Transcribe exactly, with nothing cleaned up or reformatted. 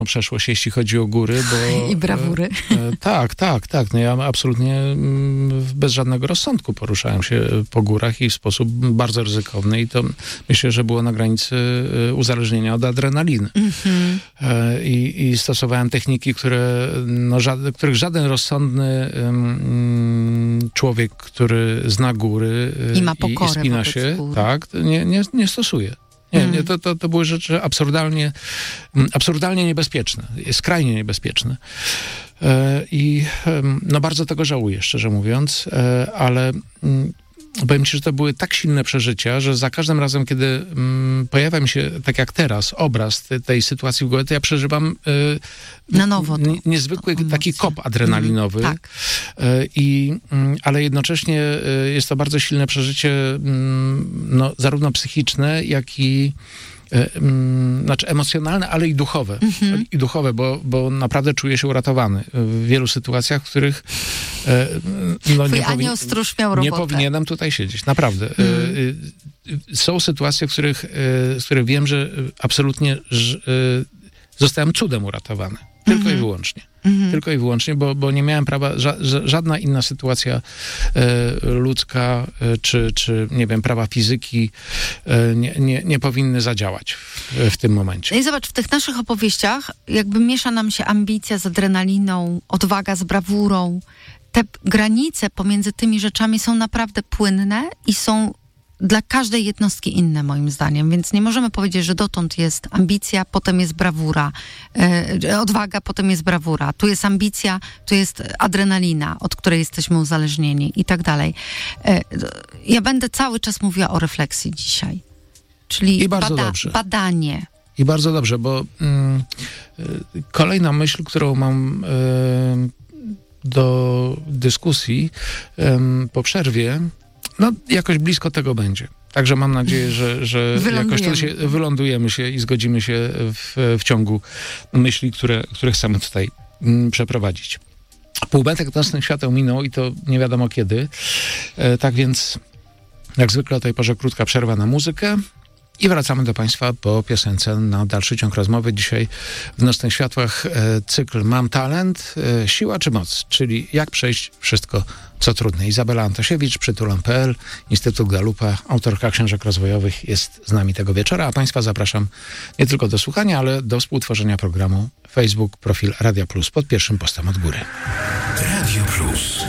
przeszłość, jeśli chodzi o góry, bo... I brawury. E, e, tak, tak, tak. No ja absolutnie mm, bez żadnego rozsądku poruszałem się po górach i w sposób bardzo ryzykowny i to myślę, że było na granicy e, uzależnienia od adrenaliny. Mm-hmm. E, i, I stosowałem techniki, które, no, żaden, których żaden rozsądny um, człowiek, który zna góry e, i ma pokorę i, i spina się, gór. tak, nie, nie, nie stosuje. Nie, nie to, to, to były rzeczy absurdalnie, absurdalnie niebezpieczne, skrajnie niebezpieczne. E, I no bardzo tego żałuję, szczerze mówiąc, e, ale m, powiem ci, że to były tak silne przeżycia, że za każdym razem, kiedy m, pojawia mi się, tak jak teraz, obraz te, tej sytuacji w głowie, to ja przeżywam e, na nowo to, n, niezwykły to taki kop adrenalinowy. Mm, tak. E, i, m, ale jednocześnie e, jest to bardzo silne przeżycie m, no, zarówno psychiczne, jak i znaczy emocjonalne, ale i duchowe. Mm-hmm. I duchowe, bo, bo naprawdę czuję się uratowany w wielu sytuacjach, w których no, Twój nie, anioł stróż miał robotę. nie powinienem tutaj siedzieć. Naprawdę. Mm. Są sytuacje, w których, w których wiem, że absolutnie że zostałem cudem uratowany. Tylko mm-hmm. i wyłącznie. Mm-hmm. Tylko i wyłącznie, bo, bo nie miałem prawa, ża, żadna inna sytuacja e, ludzka, e, czy, czy, nie wiem, prawa fizyki e, nie, nie, nie powinny zadziałać w, w tym momencie. No i zobacz, w tych naszych opowieściach jakby miesza nam się ambicja z adrenaliną, odwaga z brawurą. Te granice pomiędzy tymi rzeczami są naprawdę płynne i są dla każdej jednostki inne, moim zdaniem. Więc nie możemy powiedzieć, że dotąd jest ambicja, potem jest brawura. E, odwaga, potem jest brawura. Tu jest ambicja, tu jest adrenalina, od której jesteśmy uzależnieni i tak dalej. E, ja będę cały czas mówiła o refleksji dzisiaj. Czyli I bardzo bada- dobrze. badanie. I bardzo dobrze, bo mm, y, kolejna myśl, którą mam y, do dyskusji y, po przerwie, no, jakoś blisko tego będzie. Także mam nadzieję, że, że jakoś tu się wylądujemy się i zgodzimy się w, w ciągu myśli, które, które chcemy tutaj mm, przeprowadzić. Półmetek nocnych świateł minął i to nie wiadomo kiedy. E, tak więc, jak zwykle o tej porze krótka przerwa na muzykę i wracamy do Państwa po piosence na dalszy ciąg rozmowy. Dzisiaj w Nocnych Światłach e, cykl Mam talent, e, siła czy moc, czyli jak przejść wszystko, co trudne. Izabela Antosiewicz, przytulam kropka pe el, Instytut Galupa, autorka książek rozwojowych, jest z nami tego wieczora, a Państwa zapraszam nie tylko do słuchania, ale do współtworzenia programu Facebook, profil Radia Plus pod pierwszym postem od góry. Radio Plus.